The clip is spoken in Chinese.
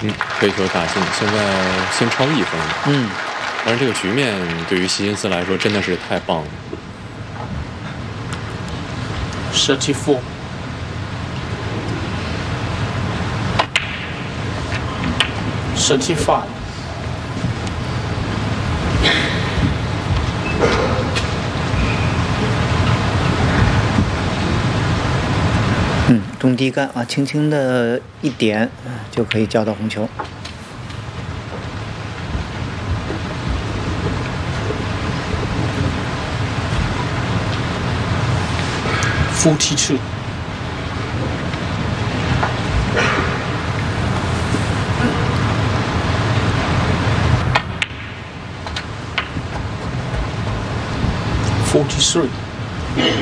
这球打进，现在先超1分。但是这个局面对于希金斯来说真的是太棒了。 34. 35. 中低杆啊，轻轻的一点就可以叫到红球。 42. 43.